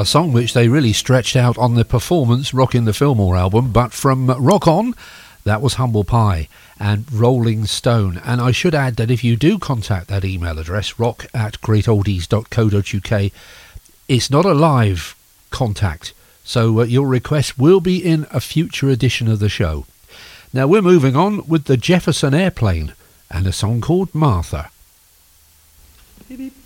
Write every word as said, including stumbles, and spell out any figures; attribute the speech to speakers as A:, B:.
A: a song which they really stretched out on the performance Rockin' the Fillmore album, but from Rock On, that was Humble Pie and Rolling Stone. And I should add that if you do contact that email address, rock at great oldies dot co dot uk, it's not a live contact, so uh, your request will be in a future edition of the show. Now we're moving on with the Jefferson Airplane and a song called Martha. Beep, beep.